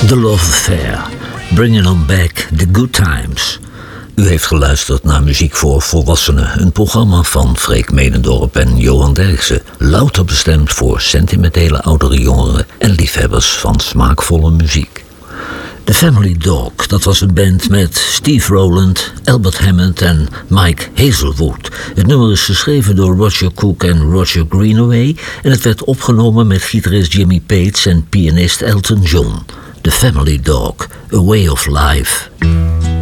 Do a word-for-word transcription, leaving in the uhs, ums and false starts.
The Love Affair, Bringing On Back the Good Times. U heeft geluisterd naar Muziek voor Volwassenen, een programma van Freek Medendorp en Johan Derksen, louter bestemd voor sentimentele oudere jongeren en liefhebbers van smaakvolle muziek. The Family Dog, dat was een band met Steve Rowland, Albert Hammond en Mike Hazelwood. Het nummer is geschreven door Roger Cook en Roger Greenaway en het werd opgenomen met gitarist Jimmy Page en pianist Elton John. The Family Dog, A Way of Life.